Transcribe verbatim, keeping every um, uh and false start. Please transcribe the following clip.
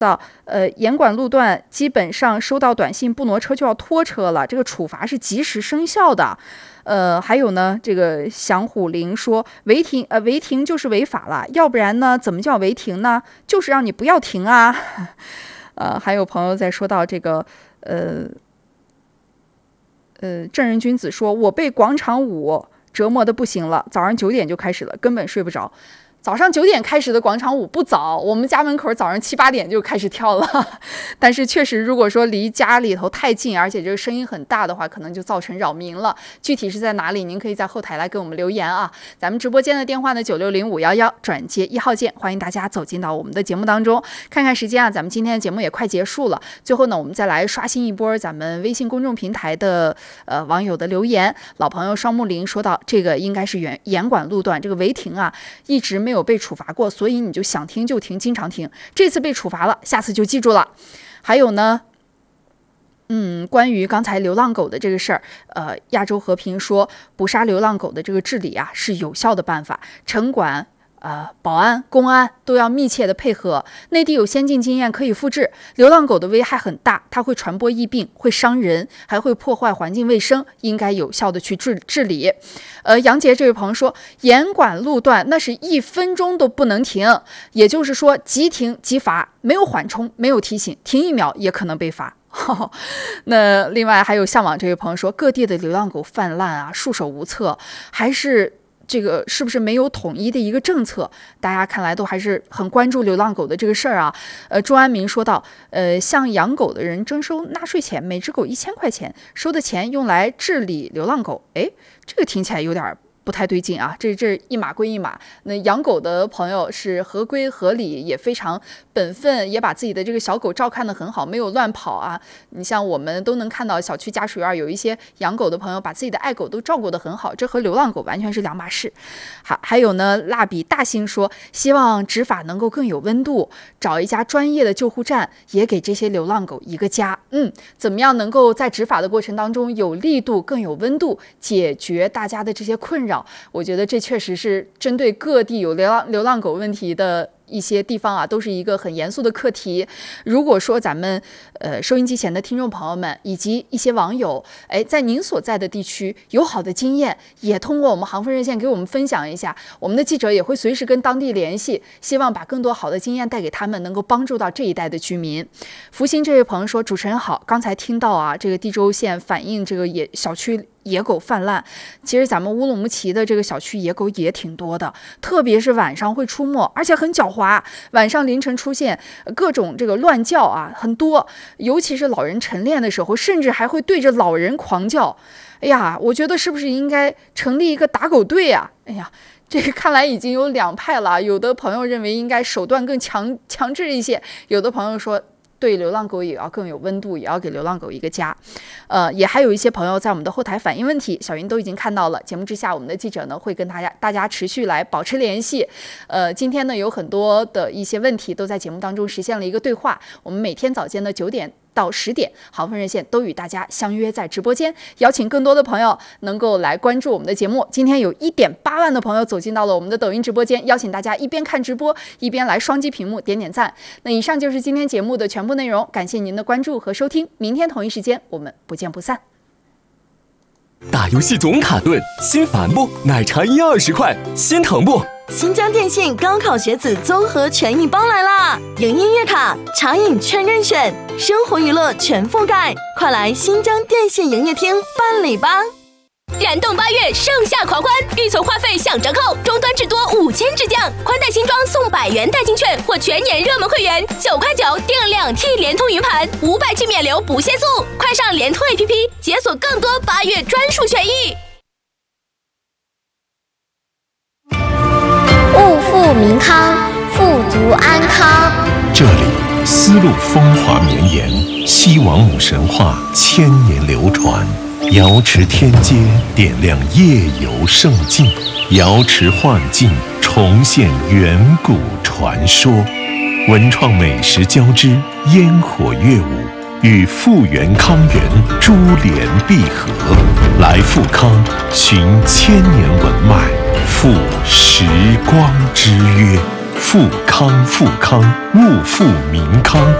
到呃，严管路段基本上收到短信不挪车就要拖车了，这个处罚是及时生效的。呃，还有呢，这个祥虎林说违停，呃，违停就是违法了，要不然呢，怎么叫违停呢？就是让你不要停啊。呃，还有朋友在说到这个，呃，呃，正人君子说，我被广场舞折磨的不行了，早上九点就开始了，根本睡不着。早上九点开始的广场舞不早，我们家门口早上七八点就开始跳了。但是确实，如果说离家里头太近，而且这个声音很大的话，可能就造成扰民了。具体是在哪里，您可以在后台来给我们留言啊。咱们直播间的电话呢，九六零五幺幺转接一号键，欢迎大家走进到我们的节目当中。看看时间啊，咱们今天的节目也快结束了。最后呢，我们再来刷新一波咱们微信公众平台的呃网友的留言。老朋友双木林说到，这个应该是严严管路段，这个违停啊，一直没有没有被处罚过，所以你就想停就停，经常停。这次被处罚了，下次就记住了。还有呢，嗯，关于刚才流浪狗的这个事儿，呃，亚洲和平说，捕杀流浪狗的这个治理啊是有效的办法，城管。呃，保安、公安都要密切的配合。内地有先进经验可以复制。流浪狗的危害很大，它会传播疫病，会伤人，还会破坏环境卫生，应该有效的去治治理。呃，杨杰这位朋友说，严管路段那是一分钟都不能停，也就是说即停即罚，没有缓冲，没有提醒，停一秒也可能被罚。那另外还有向往这位朋友说，各地的流浪狗泛滥啊，束手无策，还是。这个是不是没有统一的一个政策？大家看来都还是很关注流浪狗的这个事儿啊。呃，朱安民说到，呃，向养狗的人征收纳税钱，每只狗一千块钱，收的钱用来治理流浪狗。哎，这个听起来有点不太对劲啊，这这一码归一码。那养狗的朋友是合规合理，也非常本分，也把自己的这个小狗照看得很好，没有乱跑啊。你像我们都能看到小区家属院有一些养狗的朋友，把自己的爱狗都照顾得很好，这和流浪狗完全是两码事。还还有呢，蜡笔大兴说，希望执法能够更有温度，找一家专业的救护站，也给这些流浪狗一个家。嗯，怎么样能够在执法的过程当中有力度、更有温度，解决大家的这些困扰？我觉得这确实是针对各地有流浪流浪狗问题的一些地方啊，都是一个很严肃的课题。如果说咱们呃收音机前的听众朋友们以及一些网友，哎，在您所在的地区有好的经验，也通过我们航风热线给我们分享一下，我们的记者也会随时跟当地联系，希望把更多好的经验带给他们，能够帮助到这一代的居民。福星这位朋友说，主持人好，刚才听到啊，这个地州县反映这个野小区野狗泛滥，其实咱们乌鲁木齐的这个小区野狗也挺多的，特别是晚上会出没，而且很狡猾，晚上凌晨出现各种这个乱叫啊，很多，尤其是老人晨练的时候，甚至还会对着老人狂叫。哎呀，我觉得是不是应该成立一个打狗队啊？哎呀，这个看来已经有两派了，有的朋友认为应该手段更强强制一些，有的朋友说对流浪狗也要更有温度，也要给流浪狗一个家。呃，也还有一些朋友在我们的后台反映问题，小云都已经看到了。节目之下，我们的记者呢会跟大家大家持续来保持联系。呃，今天呢有很多的一些问题都在节目当中实现了一个对话。我们每天早间的九点到十点，航风热线都与大家相约在直播间，邀请更多的朋友能够来关注我们的节目。今天有一点八万的朋友走进到了我们的抖音直播间，邀请大家一边看直播，一边来双击屏幕点点赞。那以上就是今天节目的全部内容，感谢您的关注和收听，明天同一时间我们不见不散。 打游戏总卡顿，心烦不？奶茶一二十块，心疼不？ 新疆电信高考学子综合权益包来啦！有音乐卡、茶饮全任选，生活娱乐全覆盖，快来新疆电信营业厅办理吧！ 燃动八月盛夏狂欢，预存话费享折扣，终端至多五千直降，宽带新装送百元代金券或全年热门会员，九块九订两 T 联通云盘，五百 G 免流不限速，快上联通 A P P 解锁更多八月专属权益。 物富民康，富足安康。 这里丝路风华绵延，西王母神话千年流传。瑶池天街点亮夜游胜境，瑶池幻境重现远古传说，文创美食交织，烟火乐舞与复原康源珠联璧合，来复康寻千年文脉，赴时光之约。 富康富康，物富民康。